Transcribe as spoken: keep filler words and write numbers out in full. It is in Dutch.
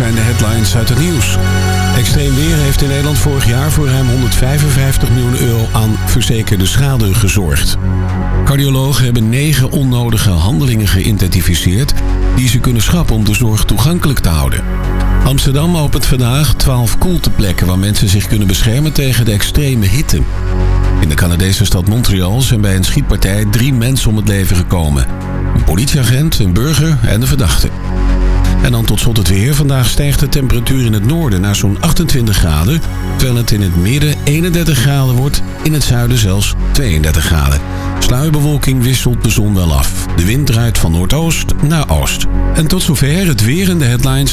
zijn de headlines uit het nieuws. Extreem weer heeft in Nederland vorig jaar voor ruim honderdvijfenvijftig miljoen euro aan verzekerde schade gezorgd. Cardiologen hebben negen onnodige handelingen geïdentificeerd die ze kunnen schrappen om de zorg toegankelijk te houden. Amsterdam opent vandaag twaalf koelteplekken waar mensen zich kunnen beschermen tegen de extreme hitte. In de Canadese stad Montreal zijn bij een schietpartij drie mensen om het leven gekomen. Een politieagent, een burger en de verdachte. En dan tot slot het weer. Vandaag stijgt de temperatuur in het noorden naar zo'n achtentwintig graden... terwijl het in het midden eenendertig graden wordt, in het zuiden zelfs tweeëndertig graden. Sluierbewolking wisselt de zon wel af. De wind draait van noordoost naar oost. En tot zover het weer en de headlines